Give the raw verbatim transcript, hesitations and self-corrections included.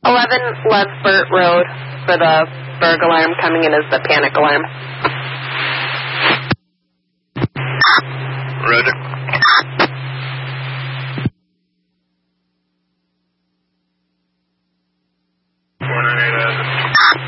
eleven Lesbert Road for the burg alarm coming in as the panic alarm. Roger. four nine eight